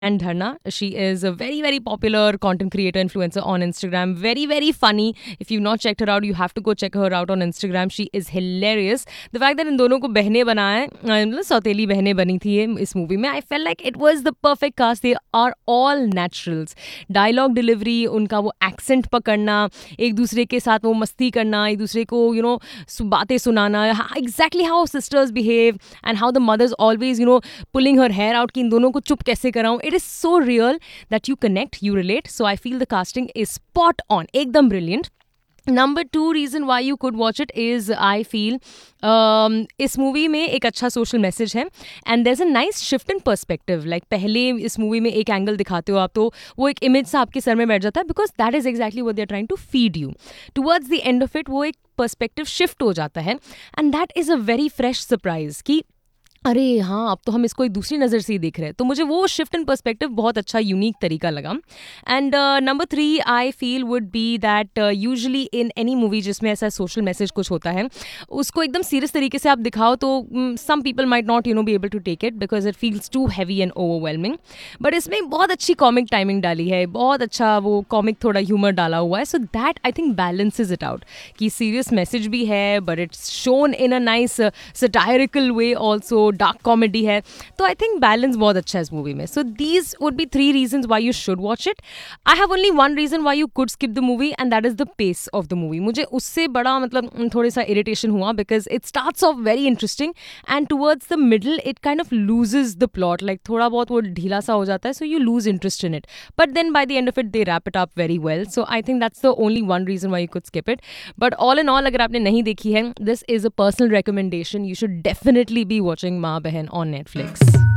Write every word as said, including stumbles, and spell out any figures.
and Dharna. She is a very, very popular content creator, influencer on Instagram. Very, very funny. If you've not checked her out, you have to go check her out on Instagram. She is hilarious. The fact that इन दोनों को बहनें बनाया है, मतलब सौतेली बहनें बनी थी ये इस मूवी में, I felt like it was the perfect cast. They are all naturals. Dialogue delivery, उनका वो accent पकड़ना, एक दूसरे के साथ वो मस्ती करना, एक दूसरे को you know बातें सुनाना, exactly how sisters behave and how the mother's always you know pulling her hair out कि इन दोनों को चुप कैसे कराऊं. It is so real that you connect, you relate. So I feel the casting is spot on. एकदम brilliant. Number two reason why you could watch it is I feel um, इस movie में एक अच्छा social message है and there is a nice shift in perspective. Like पहले इस movie में एक एंगल दिखाते हो आप तो वो एक इमेज सा आपके सर में बैठ जाता है because that is exactly what they are trying to feed you. Towards the end of it वो एक पर्सपेक्टिव शिफ्ट हो जाता है and that is a very fresh surprise कि अरे हाँ अब तो हम इसको एक दूसरी नज़र से ही देख रहे हैं. तो मुझे वो शिफ्ट इन पर्सपेक्टिव बहुत अच्छा यूनिक तरीका लगा. And number three I feel would be that usually in any movie जिसमें ऐसा सोशल मैसेज कुछ होता है उसको एकदम सीरियस तरीके से आप दिखाओ तो some people might not you know be able to take it because it feels to heavy and overwhelming. But इसमें बहुत अच्छी कॉमिक टाइमिंग डाली है, बहुत अच्छा वो कॉमिक थोड़ा ह्यूमर डाला हुआ है. So that I think balances it out कि सीरियस मैसेज भी है but it's shown in a nice satirical way also, dark comedy है. तो आई थिंक बैलेंस बहुत अच्छा है इस मूवी में. So these would be three reasons why you should watch it. I have only one reason why you could skip the movie and that is the pace of the movie. मुझे उससे बड़ा मतलब थोड़ा सा irritation हुआ because it starts of very interesting and towards the middle it kind of loses the plot. Like थोड़ा बहुत वो ढीला सा हो जाता है so you lose interest in it but then by the end of it they wrap it up very well. So I think that's the only one reason why you could skip it. But all in all अगर आपने नहीं देखी है this is a personal recommendation. You should definitely be watching माँ बहन on Netflix.